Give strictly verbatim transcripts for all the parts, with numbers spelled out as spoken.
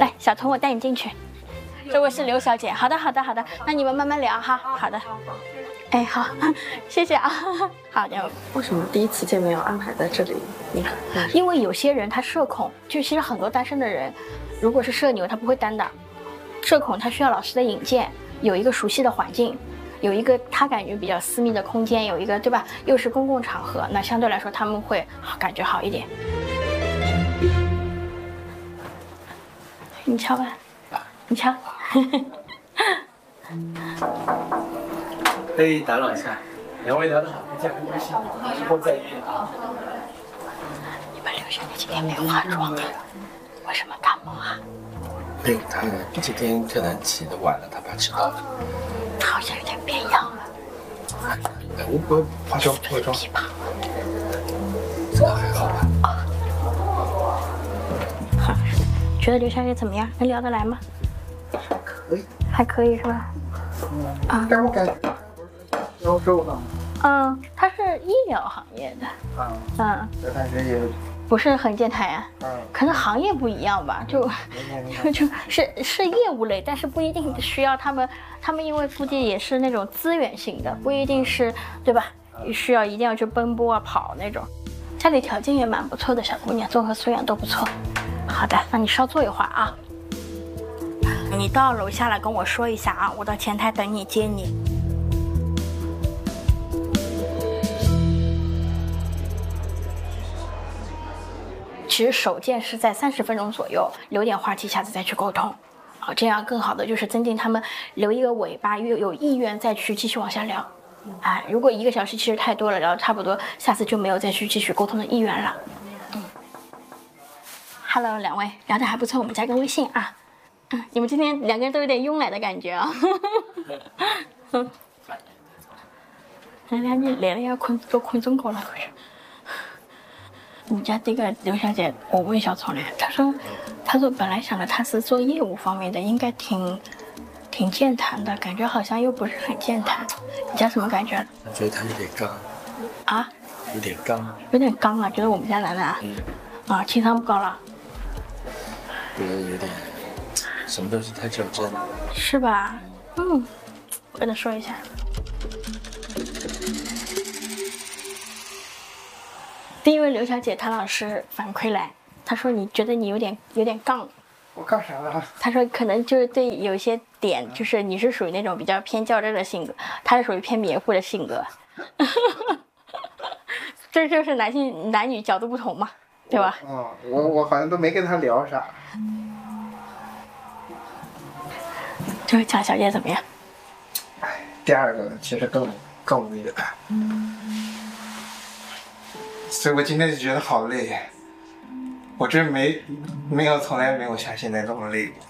来，小童，我带你进去。这位是刘小姐。好的，好的，好的，那你们慢慢聊哈。好的。哎，好，谢谢啊。好的。 为什么第一次见面要安排在这里？你看， 因为有些人他社恐，就其实很多单身的人，如果是社牛，他不会单的。社恐他需要老师的引荐，有一个熟悉的环境，有一个他感觉比较私密的空间，有一个对吧？又是公共场合，那相对来说他们会感觉好一点。你敲吧，你敲。 可以打扰一下，两位聊得好，加个微信，之后再约。 你们刘小姐今天没有化妆啊？为什么感冒啊？ 没有，她今天可能起得晚了，她怕迟到了。 她好像有点变样了。 哎，我不化妆，化妆。这个还好吧？ 好，觉得刘小姐怎么样？能聊得来吗？ 可以， 还可以是吧？ 嗯啊， 但我感觉销售的。 嗯，她是医疗行业的。 啊， 嗯， 我感觉也不是很健谈呀。 嗯， 可能行业不一样吧，就就就是是业务类，但是不一定需要他们，他们因为估计也是那种资源型的，不一定是对吧？需要一定要去奔波啊跑那种。家里条件也蛮不错的小姑娘，综合素养都不错。好的，那你稍坐一会儿啊。你到楼下来跟我说一下啊，我到前台等你接你。其实首见是在三十分钟左右，留点话题，下次再去沟通，好，这样更好的就是增进他们留一个尾巴，又有意愿再去继续往下聊。哎，如果一个小时其实太多了，聊差不多，下次就没有再去继续沟通的意愿了。嗯 ，Hello， 两位聊得还不错，我们加个微信啊。嗯，你们今天两个人都有点慵懒的感觉啊。嗯，人家你来了要困都困中国了，可是。你家这个刘小姐，我问小聪嘞，她说，她说本来想着她是做业务方面的，应该挺挺健谈的，感觉好像又不是很健谈。你家什么感觉？ 我觉得她有点刚啊， 有点刚， 有点刚啊，觉得我们家楠楠啊， 嗯， 啊，情商不高了， 觉得有点什么东西太较真了， 是吧？嗯，我跟她说一下。第一位刘小姐，她老师反馈来，她说你觉得你有点有点杠。 我干啥了？ 她说可能就是对有些点，就是你是属于那种比较偏较真的性格，她是属于偏黏糊的性格。这就是男性男女角度不同嘛，对吧？ 嗯，我我好像都没跟她聊啥。 这位蒋小姐怎么样？ 哎，第二个其实更更无语了。所以我今天就觉得好累，我真没没有从来没有像现在这么累过。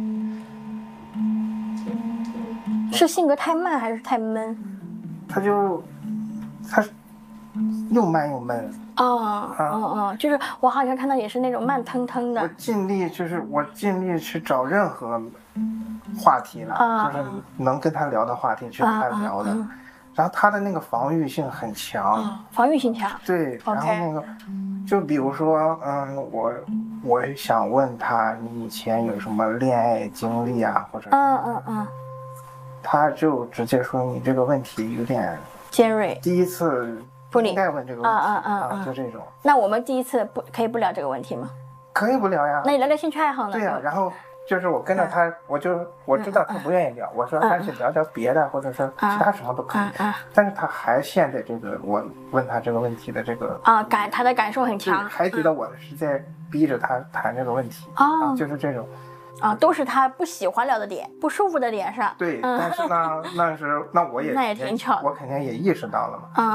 是性格太慢还是太闷？ 他就他又慢又闷。 哦哦哦，就是我好像看到也是那种慢腾腾的。 我尽力就是我尽力去找任何话题了， 啊、 就是能跟他聊的话题去跟他聊的。啊啊啊然后他的那个防御性很强， 哦、防御性强。 对， okay. 然后那个，就比如说，嗯，我我想问他，你以前有什么恋爱经历啊，或者， 嗯嗯嗯， 他就直接说你这个问题有点尖锐， 第一次不应该问这个问题， 啊啊啊， 就这种。 那我们第一次不可以不聊这个问题吗？ 可以不聊呀。 那你聊聊兴趣爱好呢？ 对呀、啊，然后。就是我跟着他，嗯、我就我知道他不愿意聊，嗯、我说干脆聊聊别的，嗯、或者说其他什么都可以。嗯嗯、但是他还陷在这个我问他这个问题的这个啊感他的感受很强， 还觉得我是在逼着他谈这个问题啊、 嗯，就是这种啊，都是他不喜欢聊的点，不舒服的点上。 对，嗯、但是呢，那是那我也那也挺巧， 我肯定也意识到了嘛。 嗯。